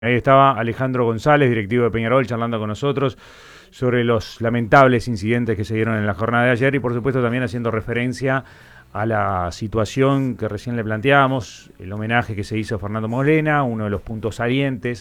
Ahí estaba Alejandro González, directivo de Peñarol, charlando con nosotros sobre los lamentables incidentes que se dieron en la jornada de ayer y por supuesto también haciendo referencia a la situación que recién le planteábamos, el homenaje que se hizo a Fernando Molena, uno de los puntos salientes